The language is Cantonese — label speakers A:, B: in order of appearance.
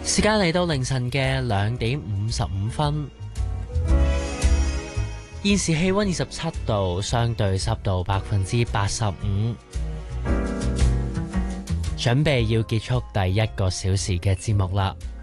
A: 時間嚟到凌晨嘅2:55，現時氣溫27度，相對濕度85%，準備要結束第1個小時嘅節目啦。